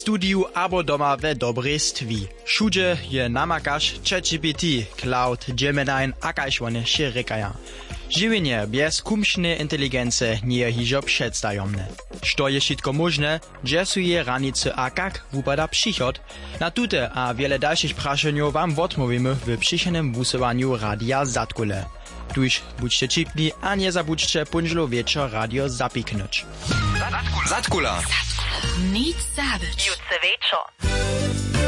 studiu abo doma we dobrestwi. Všude je namakaš ChatGPT, Cloud, Gemini a kaž one še rekaja. Žiwienie bez kumšnej inteligence nie je hižo przedstajomne. Što je šitko možne, gdzie su je ranice a kak wupada przychod? Na tute a wiele dalszych praszeniów wam odmówimy w przyszłym wusywaniu Radia Zatkule. Tuż budźcie cipni, a nie zabudźcie punżlo wieczor radio zapiknąć. Zatkula. Nic zabyć. Jutce wieczor.